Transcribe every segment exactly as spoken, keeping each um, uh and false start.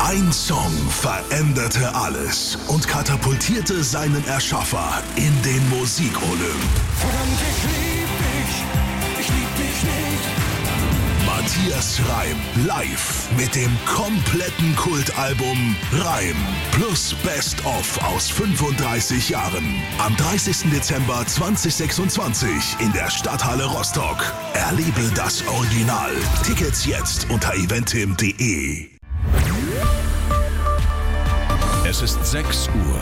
Ein Song veränderte alles und katapultierte seinen Erschaffer in den Musikolymp. Verdammt, ich lieb dich, ich lieb dich nicht. Matthias Reim live mit dem kompletten Kultalbum Reim plus Best of aus fünfunddreißig Jahren. Am dreißigsten Dezember zweitausendsechsundzwanzig in der Stadthalle Rostock. Erlebe das Original. Tickets jetzt unter eventim punkt de. Es ist sechs Uhr.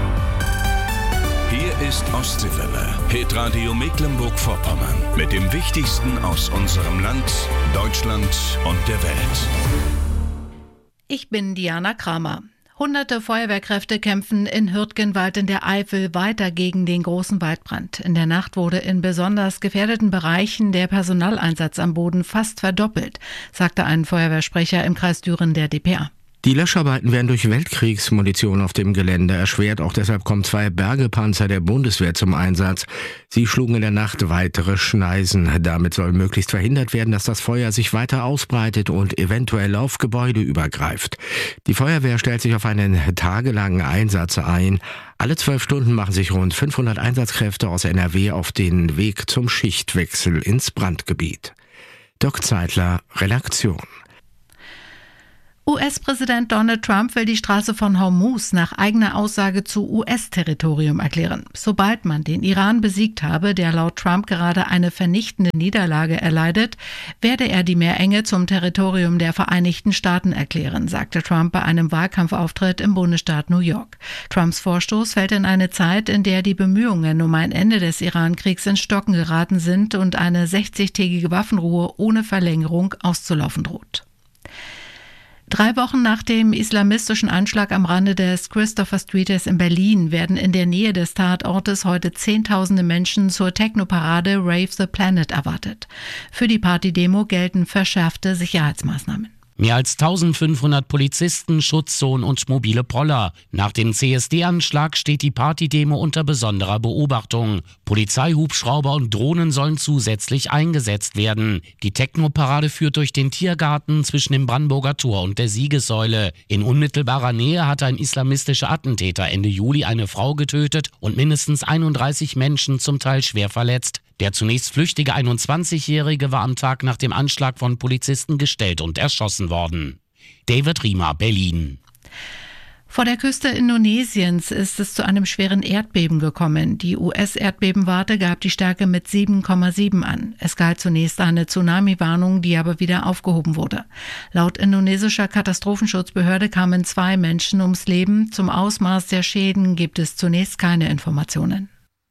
Hier ist Ostseewelle, Hitradio Mecklenburg-Vorpommern. Mit dem Wichtigsten aus unserem Land, Deutschland und der Welt. Ich bin Diana Kramer. Hunderte Feuerwehrkräfte kämpfen in Hürtgenwald in der Eifel weiter gegen den großen Waldbrand. In der Nacht wurde in besonders gefährdeten Bereichen der Personaleinsatz am Boden fast verdoppelt, sagte ein Feuerwehrsprecher im Kreis Düren der D P A. Die Löscharbeiten werden durch Weltkriegsmunition auf dem Gelände erschwert. Auch deshalb kommen zwei Bergepanzer der Bundeswehr zum Einsatz. Sie schlugen in der Nacht weitere Schneisen. Damit soll möglichst verhindert werden, dass das Feuer sich weiter ausbreitet und eventuell auf Gebäude übergreift. Die Feuerwehr stellt sich auf einen tagelangen Einsatz ein. Alle zwölf Stunden machen sich rund fünfhundert Einsatzkräfte aus N R W auf den Weg zum Schichtwechsel ins Brandgebiet. Dirk Zeitler, Redaktion. U S-Präsident Donald Trump will die Straße von Hormuz nach eigener Aussage zu U S-Territorium erklären. Sobald man den Iran besiegt habe, der laut Trump gerade eine vernichtende Niederlage erleidet, werde er die Meerenge zum Territorium der Vereinigten Staaten erklären, sagte Trump bei einem Wahlkampfauftritt im Bundesstaat New York. Trumps Vorstoß fällt in eine Zeit, in der die Bemühungen um ein Ende des Iran-Kriegs ins Stocken geraten sind und eine sechzigtägige Waffenruhe ohne Verlängerung auszulaufen droht. Drei Wochen nach dem islamistischen Anschlag am Rande des Christopher Streets in Berlin werden in der Nähe des Tatortes heute Zehntausende Menschen zur Techno-Parade Rave the Planet erwartet. Für die Partydemo gelten verschärfte Sicherheitsmaßnahmen. Mehr als eintausendfünfhundert Polizisten, Schutzzonen und mobile Poller. Nach dem C S D-Anschlag steht die Partydemo unter besonderer Beobachtung. Polizeihubschrauber und Drohnen sollen zusätzlich eingesetzt werden. Die Techno-Parade führt durch den Tiergarten zwischen dem Brandenburger Tor und der Siegessäule. In unmittelbarer Nähe hatte ein islamistischer Attentäter Ende Juli eine Frau getötet und mindestens einunddreißig Menschen zum Teil schwer verletzt. Der zunächst flüchtige einundzwanzigjährige war am Tag nach dem Anschlag von Polizisten gestellt und erschossen worden. David Riemer, Berlin. Vor der Küste Indonesiens ist es zu einem schweren Erdbeben gekommen. Die U S-Erdbebenwarte gab die Stärke mit sieben Komma sieben an. Es galt zunächst eine Tsunami-Warnung, die aber wieder aufgehoben wurde. Laut indonesischer Katastrophenschutzbehörde kamen zwei Menschen ums Leben. Zum Ausmaß der Schäden gibt es zunächst keine Informationen.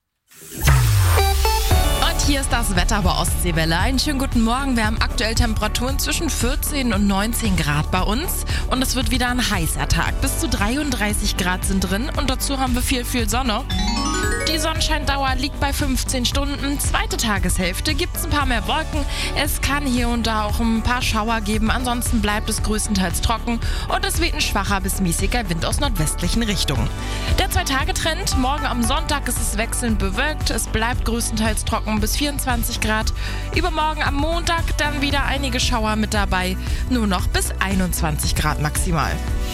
Hier ist das Wetter bei Ostseewelle. Einen schönen guten Morgen. Wir haben aktuell Temperaturen zwischen vierzehn und neunzehn Grad bei uns. Und es wird wieder ein heißer Tag. Bis zu dreiunddreißig Grad sind drin und dazu haben wir viel, viel Sonne. Die Sonnenscheindauer liegt bei fünfzehn Stunden. Zweite Tageshälfte gibt es ein paar mehr Wolken. Es kann hier und da auch ein paar Schauer geben. Ansonsten bleibt es größtenteils trocken und es weht ein schwacher bis mäßiger Wind aus nordwestlichen Richtungen. Der Zwei-Tage-Trend. Morgen am Sonntag ist es wechselnd bewölkt. Es bleibt größtenteils trocken bis vierundzwanzig Grad. Übermorgen am Montag dann wieder einige Schauer mit dabei. Nur noch bis einundzwanzig Grad maximal.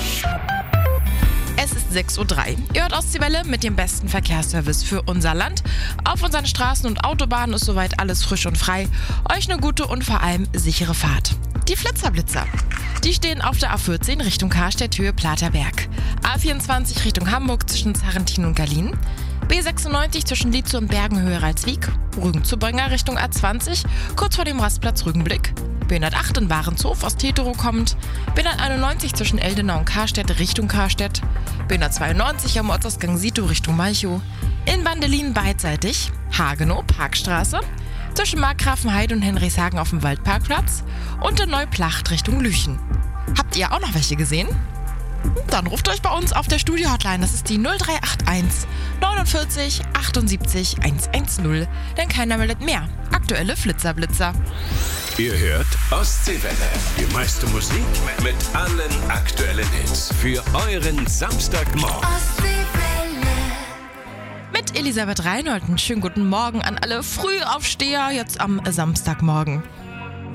Es ist sechs Uhr drei. Ihr hört Ostseewelle mit dem besten Verkehrsservice für unser Land. Auf unseren Straßen und Autobahnen ist soweit alles frisch und frei. Euch eine gute und vor allem sichere Fahrt. Die Flitzerblitzer. Die stehen auf der A vierzehn Richtung Karstedt, Höhe Platerberg. A vierundzwanzig Richtung Hamburg zwischen Zarrentin und Gallien. B sechsundneunzig zwischen Lietzow und Bergen, Höhe Ralswiek. Rügen-zu-Bönger Richtung A zwanzig, kurz vor dem Rastplatz Rügenblick. B hundertacht in Warenshof aus Tetero kommend. B hunderteinundneunzig zwischen Eldenau und Karstedt Richtung Karstedt. B hundertzweiundneunzig am Ortsausgang Sito Richtung Malchow. In Bandelin beidseitig. Hagenow, Parkstraße. Zwischen Markgrafenheide und Henrichshagen auf dem Waldparkplatz. Und in Neuplacht Richtung Lüchen. Habt ihr auch noch welche gesehen? Dann ruft euch bei uns auf der Studio-Hotline. Das ist die null drei acht eins neunundvierzig achtundsiebzig hundertzehn. Denn keiner meldet mehr. Aktuelle Flitzerblitzer. Ihr hört Ostseewelle. Die meiste Musik mit allen aktuellen Hits. Für euren Samstagmorgen. Mit Elisabeth Reinhold. Einen schönen guten Morgen an alle Frühaufsteher jetzt am Samstagmorgen.